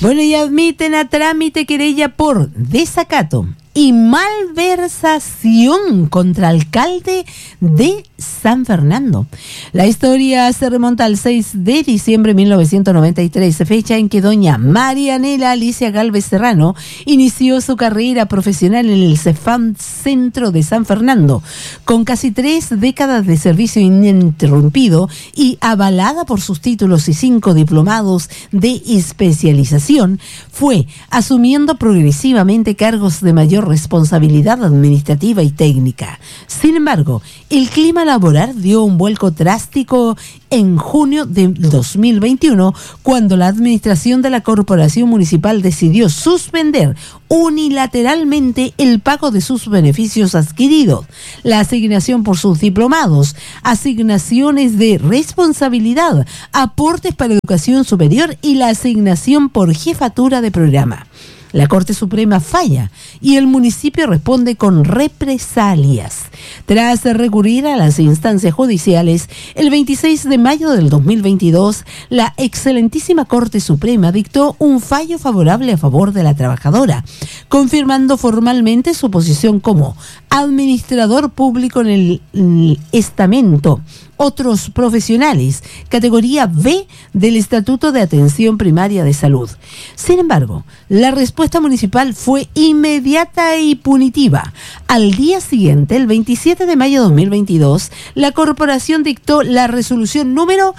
Bueno, y admiten a trámite querella por desacato y malversación contra alcalde de San Fernando. La historia se remonta al 6 de diciembre de 1993, fecha en que doña Marianela Alicia Galvez Serrano inició su carrera profesional en el Cefam Centro de San Fernando. Con casi 3 décadas de servicio ininterrumpido y avalada por sus títulos y 5 diplomados de especialización, fue asumiendo progresivamente cargos de mayor responsabilidad administrativa y técnica. Sin embargo, el clima laboral dio un vuelco drástico en junio de 2021, cuando la administración de la Corporación Municipal decidió suspender unilateralmente el pago de sus beneficios adquiridos, la asignación por sus diplomados, asignaciones de responsabilidad, aportes para educación superior y la asignación por jefatura de programa. La Corte Suprema falla y el municipio responde con represalias. Tras recurrir a las instancias judiciales, el 26 de mayo del 2022, la excelentísima Corte Suprema dictó un fallo favorable a favor de la trabajadora, confirmando formalmente su posición como administrador público en el estamento Otros Profesionales, categoría B del Estatuto de Atención Primaria de Salud. Sin embargo, la respuesta municipal fue inmediata y punitiva. Al día siguiente, el 27 de mayo de 2022, la corporación dictó la resolución número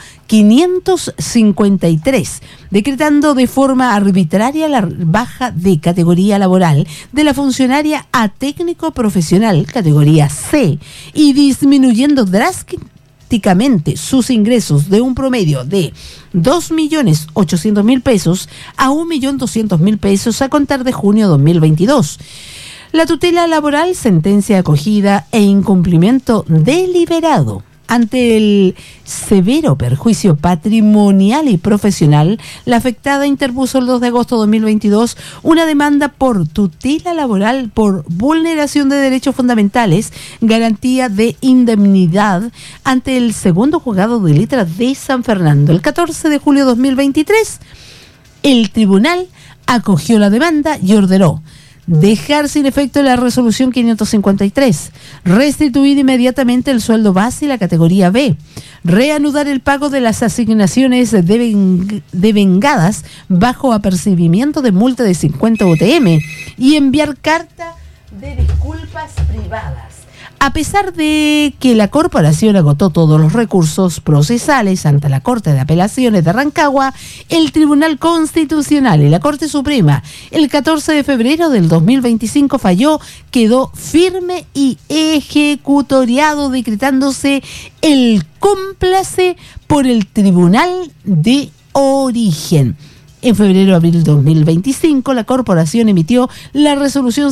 553, decretando de forma arbitraria la baja de categoría laboral de la funcionaria a técnico profesional, categoría C, y disminuyendo drásticamente sus ingresos de un promedio de 2.800.000 pesos a 1.200.000 pesos a contar de junio de 2022. La tutela laboral, sentencia acogida e incumplimiento deliberado. Ante el severo perjuicio patrimonial y profesional, la afectada interpuso el 2 de agosto de 2022 una demanda por tutela laboral por vulneración de derechos fundamentales, garantía de indemnidad ante el segundo juzgado de letras de San Fernando. El 14 de julio de 2023, el tribunal acogió la demanda y ordenó dejar sin efecto la resolución 553, restituir inmediatamente el sueldo base y la categoría B, reanudar el pago de las asignaciones devengadas bajo apercibimiento de multa de 50 UTM y enviar carta de disculpas privadas. A pesar de que la corporación agotó todos los recursos procesales ante la Corte de Apelaciones de Rancagua, el Tribunal Constitucional y la Corte Suprema, el 14 de febrero del 2025 falló, quedó firme y ejecutoriado, decretándose el cómplice por el Tribunal de Origen. En febrero-abril de 2025, la corporación emitió la resolución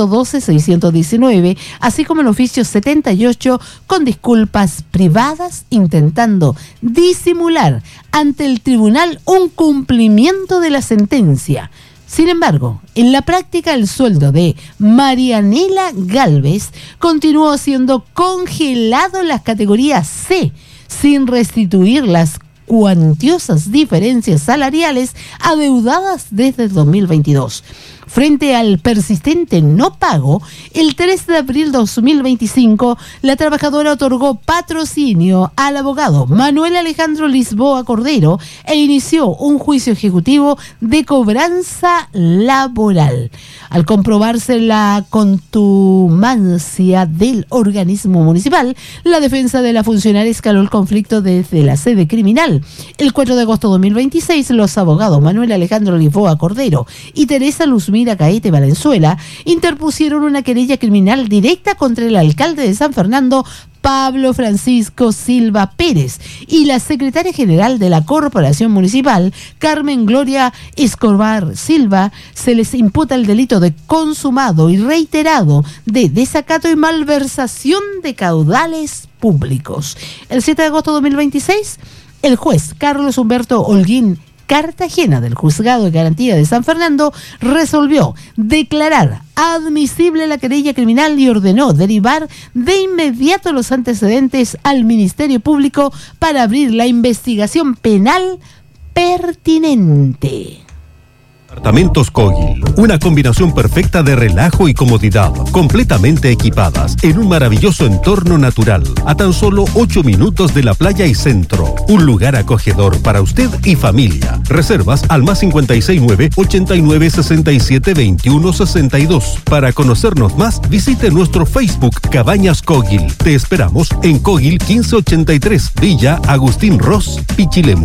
612-619, así como el oficio 78 con disculpas privadas, intentando disimular ante el tribunal un cumplimiento de la sentencia. Sin embargo, en la práctica el sueldo de Marianela Galvez continuó siendo congelado en las categorías C, sin restituir las cuantiosas diferencias salariales adeudadas desde 2022. Frente al persistente no pago, el 3 de abril de 2025, la trabajadora otorgó patrocinio al abogado Manuel Alejandro Lisboa Cordero e inició un juicio ejecutivo de cobranza laboral. Al comprobarse la contumacia del organismo municipal, la defensa de la funcionaria escaló el conflicto desde la sede criminal. El 4 de agosto de 2026, los abogados Manuel Alejandro Lisboa Cordero y Teresa Luzmira Caete Valenzuela interpusieron una querella criminal directa contra el alcalde de San Fernando, Pablo Francisco Silva Pérez, y la secretaria general de la Corporación Municipal, Carmen Gloria Escobar Silva. Se les imputa el delito de consumado y reiterado de desacato y malversación de caudales públicos. El 7 de agosto de 2026, el juez Carlos Humberto Holguín Cartagena del Juzgado de Garantía de San Fernando resolvió declarar admisible la querella criminal y ordenó derivar de inmediato los antecedentes al Ministerio Público para abrir la investigación penal pertinente. Apartamentos Cogil, una combinación perfecta de relajo y comodidad, completamente equipadas en un maravilloso entorno natural, a tan solo 8 minutos de la playa y centro. Un lugar acogedor para usted y familia. Reservas al más 569-8967-2162. Para conocernos más, visite nuestro Facebook Cabañas Cogil. Te esperamos en Cogil 1583, Villa Agustín Ross, Pichilemu.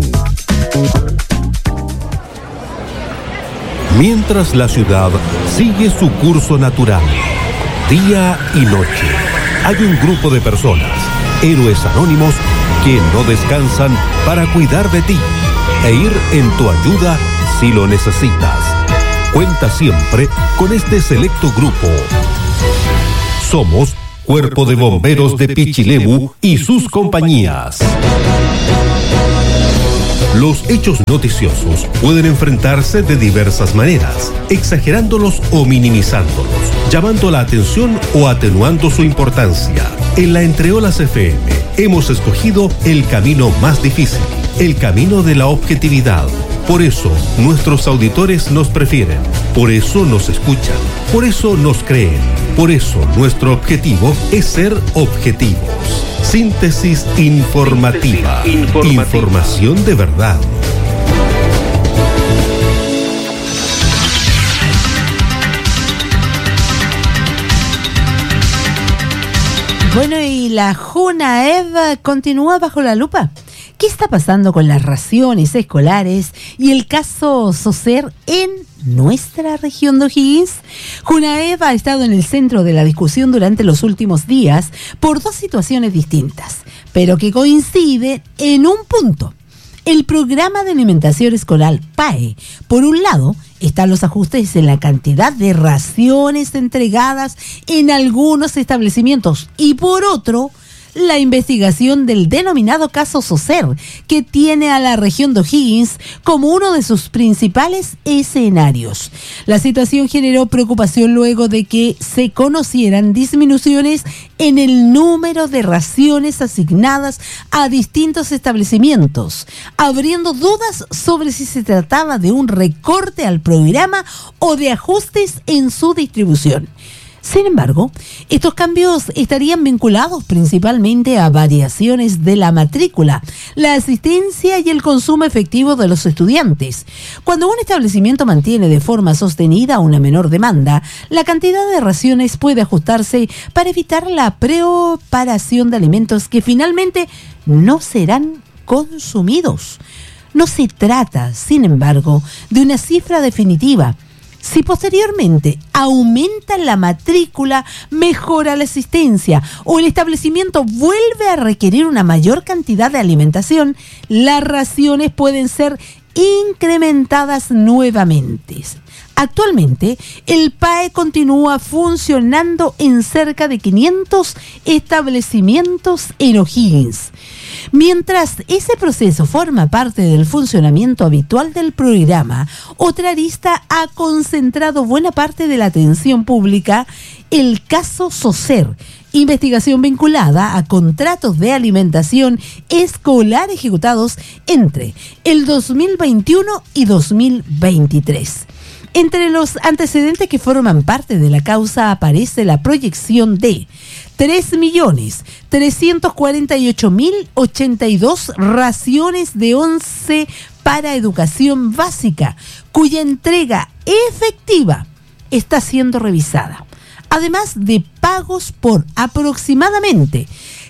Mientras la ciudad sigue su curso natural, día y noche, hay un grupo de personas, héroes anónimos, que no descansan para cuidar de ti e ir en tu ayuda si lo necesitas. Cuenta siempre con este selecto grupo. Somos Cuerpo de Bomberos de Pichilemu y sus compañías. Los hechos noticiosos pueden enfrentarse de diversas maneras, exagerándolos o minimizándolos, llamando la atención o atenuando su importancia. En la Entreolas FM hemos escogido el camino más difícil, el camino de la objetividad. Por eso nuestros auditores nos prefieren, por eso nos escuchan, por eso nos creen, por eso nuestro objetivo es ser objetivos. Síntesis informativa. Información de verdad. Bueno, y la JUNAEV continúa bajo la lupa. ¿Qué está pasando con las raciones escolares y el caso SOSER en nuestra región de O'Higgins? JUNAEV ha estado en el centro de la discusión durante los últimos días por dos situaciones distintas, pero que coinciden en un punto. El programa de alimentación escolar PAE, por un lado, están los ajustes en la cantidad de raciones entregadas en algunos establecimientos y por otro, la investigación del denominado caso SOSER, que tiene a la región de O'Higgins como uno de sus principales escenarios. La situación generó preocupación luego de que se conocieran disminuciones en el número de raciones asignadas a distintos establecimientos, abriendo dudas sobre si se trataba de un recorte al programa o de ajustes en su distribución. Sin embargo, estos cambios estarían vinculados principalmente a variaciones de la matrícula, la asistencia y el consumo efectivo de los estudiantes. Cuando un establecimiento mantiene de forma sostenida una menor demanda, la cantidad de raciones puede ajustarse para evitar la preparación de alimentos que finalmente no serán consumidos. No se trata, sin embargo, de una cifra definitiva. Si posteriormente aumenta la matrícula, mejora la asistencia o el establecimiento vuelve a requerir una mayor cantidad de alimentación, las raciones pueden ser incrementadas nuevamente. Actualmente, el PAE continúa funcionando en cerca de 500 establecimientos en O'Higgins. Mientras ese proceso forma parte del funcionamiento habitual del programa, otra arista ha concentrado buena parte de la atención pública, el caso SOSER, investigación vinculada a contratos de alimentación escolar ejecutados entre el 2021 y 2023. Entre los antecedentes que forman parte de la causa aparece la proyección de 3.348.082 raciones de 11 para educación básica, cuya entrega efectiva está siendo revisada. Además de pagos por aproximadamente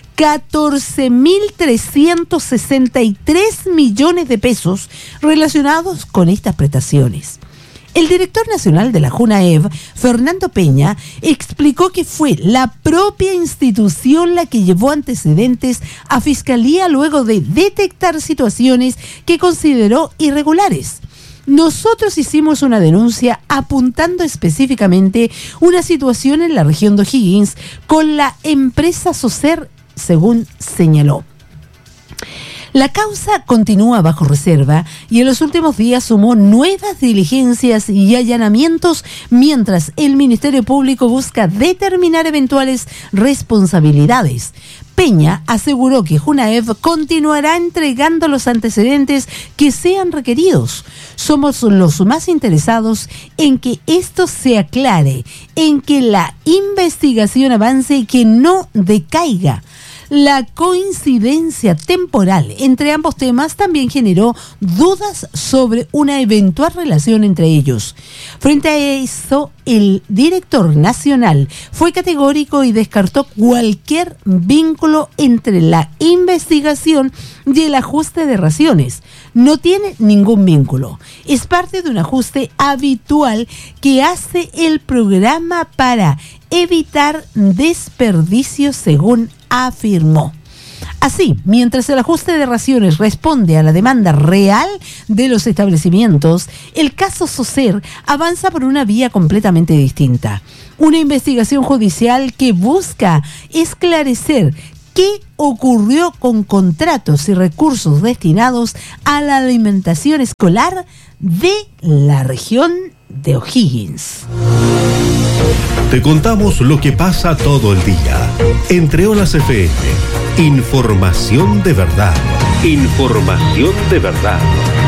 14.363 millones de pesos relacionados con estas prestaciones. El director nacional de la JUNAEV, Fernando Peña, explicó que fue la propia institución la que llevó antecedentes a Fiscalía luego de detectar situaciones que consideró irregulares. Nosotros hicimos una denuncia apuntando específicamente una situación en la región de O'Higgins con la empresa SOSER, según señaló. La causa continúa bajo reserva y en los últimos días sumó nuevas diligencias y allanamientos mientras el Ministerio Público busca determinar eventuales responsabilidades. Peña aseguró que JUNAEV continuará entregando los antecedentes que sean requeridos. somos los más interesados en que esto se aclare, en que la investigación avance y que no decaiga. La coincidencia temporal entre ambos temas también generó dudas sobre una eventual relación entre ellos. Frente a eso, el director nacional fue categórico y descartó cualquier vínculo entre la investigación y el ajuste de raciones. No tiene ningún vínculo. Es parte de un ajuste habitual que hace el programa para evitar desperdicios, según afirmó. Así, mientras el ajuste de raciones responde a la demanda real de los establecimientos, el caso Soser avanza por una vía completamente distinta. Una investigación judicial que busca esclarecer qué ocurrió con contratos y recursos destinados a la alimentación escolar de la región de O'Higgins. Te contamos lo que pasa todo el día. Entre Olas FM, información de verdad. Información de verdad.